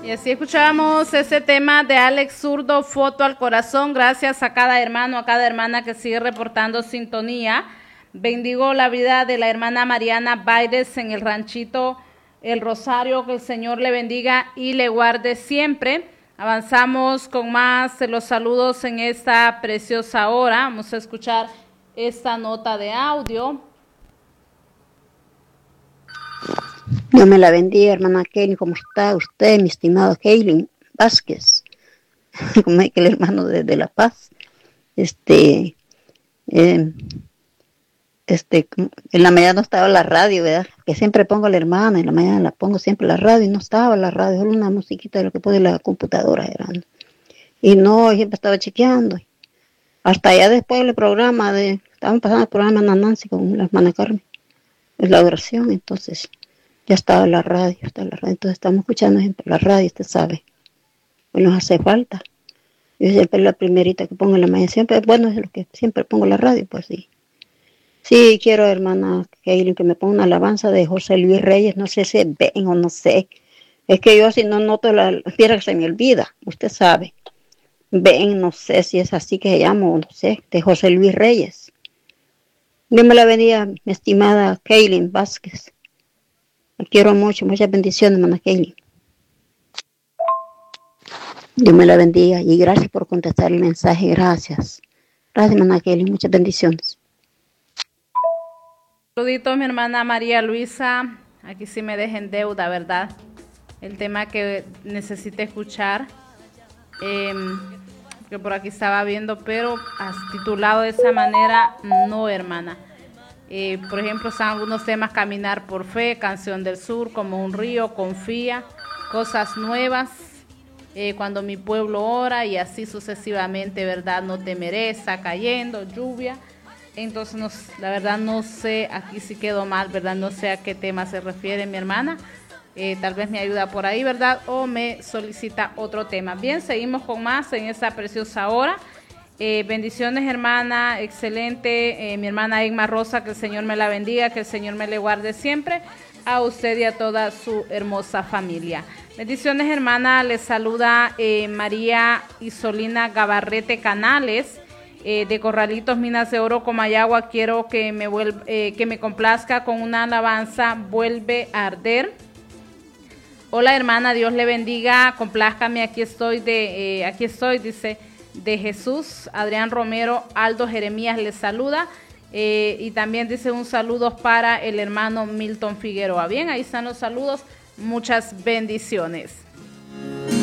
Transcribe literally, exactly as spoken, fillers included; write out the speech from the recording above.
Y así escuchábamos ese tema de Alex Zurdo, Foto al Corazón. Gracias a cada hermano, a cada hermana que sigue reportando sintonía. Bendigo la vida de la hermana Mariana Baires en el ranchito El Rosario. Que el Señor le bendiga y le guarde siempre. Avanzamos con más de los saludos en esta preciosa hora. Vamos a escuchar esta nota de audio. Dios me la bendiga, hermana Kelly. ¿Cómo está usted, mi estimado Kaylin Vázquez? Como es que el hermano de, de La Paz. Este, eh, este, en la mañana no estaba la radio, ¿verdad? Que siempre pongo a la hermana, en la mañana la pongo siempre la radio, y no estaba la radio, solo una musiquita de lo que pone la computadora, hermano. Y no, siempre estaba chequeando. Hasta allá después del programa, de, estaban pasando el programa de Nancy con la hermana Carmen, es la oración, entonces ya estaba la radio, está la radio, entonces estamos escuchando siempre la radio, usted sabe, pues nos hace falta. Yo siempre la primerita que pongo en la mañana, siempre, bueno, es lo que siempre pongo la radio, pues sí. Sí, quiero, hermana Kaylin, que me ponga una alabanza de José Luis Reyes, no sé si ven o no sé. Es que yo si no noto la piedra que se me olvida, usted sabe. Ven, no sé si es así que se llama o no sé, de José Luis Reyes. Dios me la bendiga, mi estimada Kaylin Vázquez. La quiero mucho, muchas bendiciones, hermana Kaylin. Dios me la bendiga y gracias por contestar el mensaje, gracias. Gracias, hermana Kaylin, muchas bendiciones. Saluditos, mi hermana María Luisa. Aquí sí me dejen deuda, ¿verdad? El tema que necesite escuchar. Eh, que por aquí estaba viendo, pero has titulado de esa manera, no, hermana. Eh, por ejemplo, están algunos temas: Caminar por Fe, Canción del Sur, Como un Río, Confía, Cosas Nuevas, eh, Cuando mi pueblo ora, y así sucesivamente, ¿verdad? No temeré, Está cayendo, Lluvia. Entonces, no, la verdad no sé, aquí sí quedó mal, ¿verdad? No sé a qué tema se refiere mi hermana. Eh, tal vez me ayuda por ahí, ¿verdad? O me solicita otro tema. Bien, seguimos con más en esta preciosa hora. Eh, bendiciones, hermana, excelente. Eh, mi hermana Egma Rosa, que el Señor me la bendiga, que el Señor me le guarde siempre, a usted y a toda su hermosa familia. Bendiciones, hermana, les saluda eh, María Isolina Gabarrete Canales, eh, de Corralitos, Minas de Oro, Comayagua. Quiero que me, vuelva, eh, que me complazca con una alabanza, Vuelve a Arder. Hola, hermana, Dios le bendiga, complázcame, aquí estoy, de, eh, aquí estoy, dice, de Jesús. Adrián Romero, Aldo Jeremías les saluda, eh, y también dice un saludo para el hermano Milton Figueroa. Bien, ahí están los saludos, muchas bendiciones.